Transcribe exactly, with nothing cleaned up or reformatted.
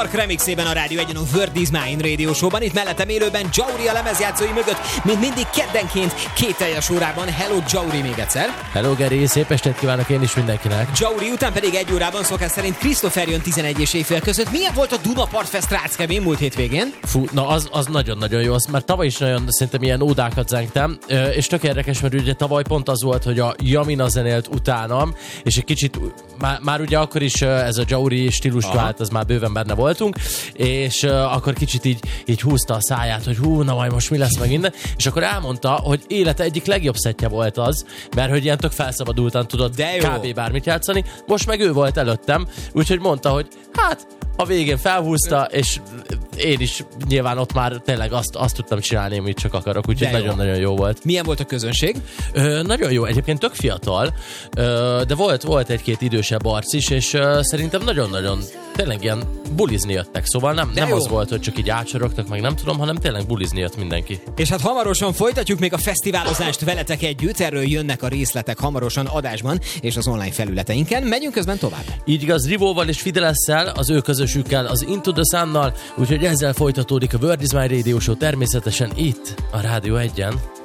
remixében a Rádió egyen a Word is Mine Radio Show-ban. Itt mellettem élőben Jauri a lemezjátszói mögött, mint mindig keddenként két teljes órában. Hello Jauri még egyszer. Hello Geri, szép estét kívánok én is mindenkinek. Jauri után pedig egy órában szokás szerint Christopher jön tizenegy és éjfél között. Milyen volt a Dunapart Fest Ráckevén múlt hétvégén? Fú, na az, az nagyon-nagyon jó, azt már tavaly is nagyon szerintem ilyen ódákat zengtem, és tök érdekes, mert ugye tavaly pont az volt, hogy a Jamina zenélt utánam, és egy kicsit, már, már ugye akkor is ez a Jauri stílus vált, az már bőven benne voltunk, és uh, akkor kicsit így, így húzta a száját, hogy hú, na majd most mi lesz meg minden, és akkor elmondta, hogy élete egyik legjobb szettje volt az, mert hogy ilyen tök felszabadultan tudott kb. Bármit játszani, most meg ő volt előttem, úgyhogy mondta, hogy hát a végén felhúzta, és én is nyilván ott már tényleg azt, azt tudtam csinálni, amit csak akarok, úgyhogy nagyon-nagyon jó volt. Milyen volt a közönség? Ö, nagyon jó, egyébként tök fiatal, ö, de volt, volt egy-két idősebb arc is, és ö, szerintem nagyon-nagyon tényleg ilyen bulizni jöttek, szóval nem, nem az volt, hogy csak így ácsorogtak, meg nem tudom, hanem tényleg bulizni jött mindenki. És hát hamarosan folytatjuk még a fesztiválozást veletek együtt, erről jönnek a részletek hamarosan adásban és az online felületeinken. Megyünk közben tovább. Így igaz, Rivóval és Fidelesszel, az ő közösükkel, az Into the Sun-nal, úgyhogy ezzel folytatódik a Word is Mine Radio Show természetesen itt, a Rádió egyen.